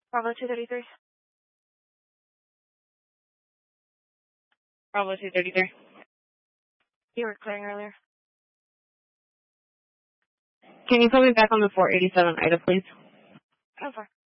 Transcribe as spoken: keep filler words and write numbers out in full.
Bravo two thirty-three. Bravo two thirty-three. You were clearing earlier. Can you put me back on the four eighty-seven Ida, please? Oh, fine.